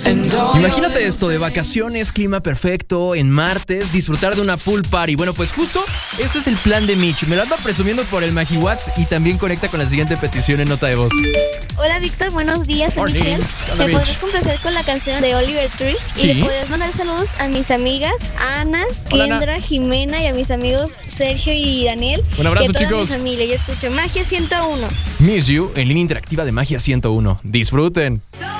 Imagínate esto, de vacaciones, clima perfecto, en martes, disfrutar de una pool party. Bueno, pues justo ese es el plan de Mitch. Me lo anda presumiendo por el MagiWatts y también conecta con la siguiente petición en nota de voz. Hola Víctor, buenos días, soy Michelle. ¿Me podrías complacer con la canción de Oliver Tree? Sí. Y le podrías mandar saludos a mis amigas Ana, Kendra, Jimena y a mis amigos Sergio y Daniel. Un abrazo, y a toda chicos. mi familia. Yo escucho Magia 101. Miss You en línea interactiva de Magia 101. Disfruten.